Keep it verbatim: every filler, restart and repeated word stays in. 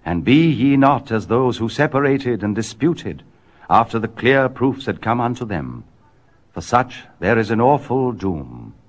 And be ye not as those who separated and disputed, after the clear proofs had come unto them. For such there is an awful doom.